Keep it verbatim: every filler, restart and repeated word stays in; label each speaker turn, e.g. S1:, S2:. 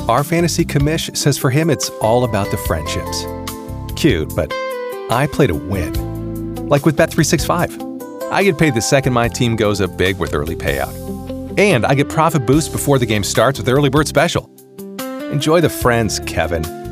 S1: Our fantasy commish says for him it's all about the friendships. Cute, but I play to win. Like with Bet three sixty-five. I get paid the second my team goes up big with early payout. And I get profit boost before the game starts with Early Bird Special. Enjoy the friends, Kevin.